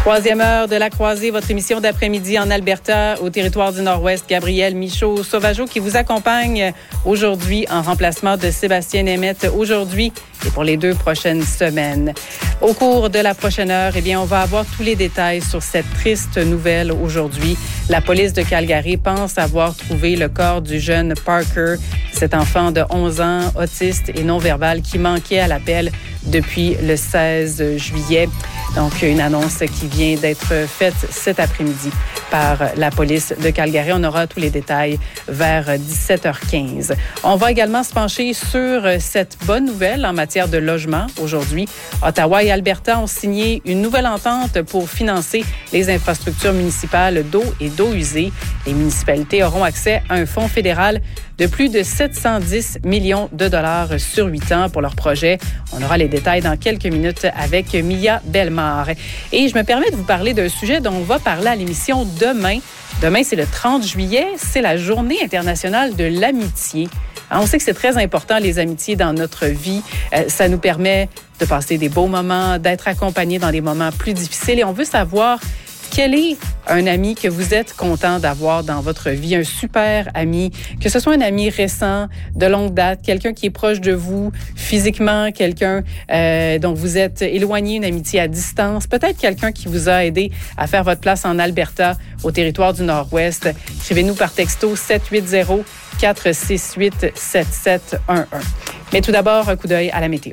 Troisième heure de la croisée, votre émission d'après-midi en Alberta, au territoire du Nord-Ouest. Gabriel Michaud-Sauvageau qui vous accompagne aujourd'hui en remplacement de Sébastien Németh aujourd'hui et pour les 2 prochaines semaines. Au cours de la prochaine heure, on va avoir tous les détails sur cette triste nouvelle aujourd'hui. La police de Calgary pense avoir trouvé le corps du jeune Parker, cet enfant de 11 ans, autiste et non-verbal qui manquait à l'appel depuis le 16 juillet. Donc, une annonce qui vient d'être faite cet après-midi par la police de Calgary. On aura tous les détails vers 17h15. On va également se pencher sur cette bonne nouvelle en matière de logement aujourd'hui. Ottawa et Alberta ont signé une nouvelle entente pour financer les infrastructures municipales d'eau et d'eau usée. Les municipalités auront accès à un fonds fédéral de plus de 710 millions de dollars sur 8 ans pour leur projet. On aura les détails dans quelques minutes avec Mia Bellemare. Et je me permets de vous parler d'un sujet dont on va parler à l'émission demain. Demain, c'est le 30 juillet, c'est la Journée internationale de l'amitié. On sait que c'est très important, les amitiés, dans notre vie. Ça nous permet de passer des beaux moments, d'être accompagnés dans des moments plus difficiles. Et on veut savoir quel est un ami que vous êtes content d'avoir dans votre vie, un super ami, que ce soit un ami récent, de longue date, quelqu'un qui est proche de vous physiquement, quelqu'un dont vous êtes éloigné, une amitié à distance, peut-être quelqu'un qui vous a aidé à faire votre place en Alberta, au territoire du Nord-Ouest. Écrivez-nous par texto 780-468-7711. Mais tout d'abord, un coup d'œil à la météo.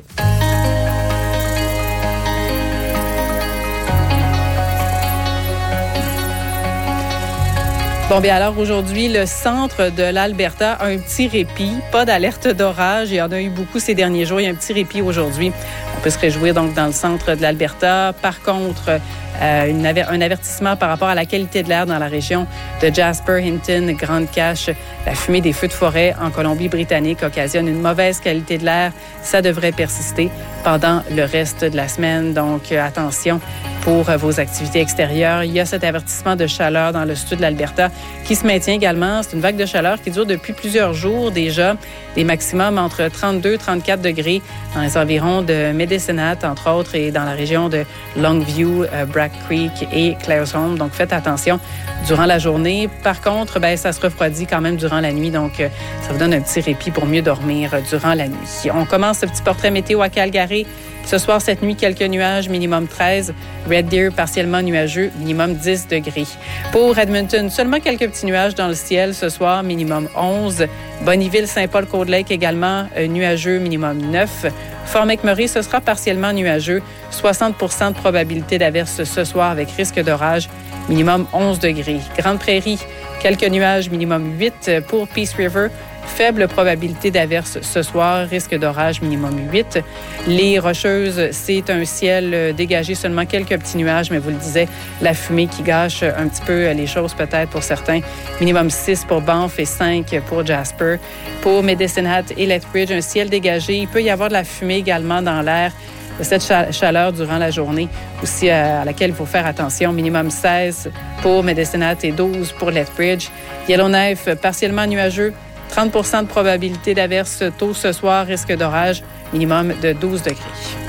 Bon, bien alors aujourd'hui, le centre de l'Alberta a un petit répit, pas d'alerte d'orage. Il y en a eu beaucoup ces derniers jours. Il y a un petit répit aujourd'hui. On peut se réjouir donc dans le centre de l'Alberta. Par contre, un avertissement par rapport à la qualité de l'air dans la région de Jasper, Hinton, Grande Cache. La fumée des feux de forêt en Colombie-Britannique occasionne une mauvaise qualité de l'air. Ça devrait persister pendant le reste de la semaine. Donc, attention pour vos activités extérieures. Il y a cet avertissement de chaleur dans le sud de l'Alberta qui se maintient également. C'est une vague de chaleur qui dure depuis plusieurs jours déjà. Des maximums entre 32 et 34 degrés dans les environs de Medicine Hat, entre autres, et dans la région de Longview, Black Creek et Claresholm. Donc, faites attention durant la journée. Par contre, ça se refroidit quand même durant la nuit. Donc, ça vous donne un petit répit pour mieux dormir durant la nuit. On commence ce petit portrait météo à Calgary. Ce soir, cette nuit, quelques nuages, minimum 13. Red Deer, partiellement nuageux, minimum 10 degrés. Pour Edmonton, seulement quelques petits nuages dans le ciel ce soir, minimum 11. Bonneville, Saint-Paul-Cold Lake également, nuageux, minimum 9. Fort McMurray, ce sera partiellement nuageux, 60 % de probabilité d'averse ce soir avec risque d'orage, minimum 11 degrés. Grande Prairie, quelques nuages, minimum 8. Pour Peace River, faible probabilité d'averse ce soir, risque d'orage minimum 8. Les Rocheuses, c'est un ciel dégagé, seulement quelques petits nuages, mais vous le disiez, la fumée qui gâche un petit peu les choses peut-être pour certains. Minimum 6 pour Banff et 5 pour Jasper. Pour Medicine Hat et Lethbridge, un ciel dégagé. Il peut y avoir de la fumée également dans l'air. Cette chaleur durant la journée aussi à laquelle il faut faire attention. Minimum 16 pour Medicine Hat et 12 pour Lethbridge. Yellowknife, partiellement nuageux. 30 % de probabilité d'averse tôt ce soir, risque d'orage, minimum de 12 degrés.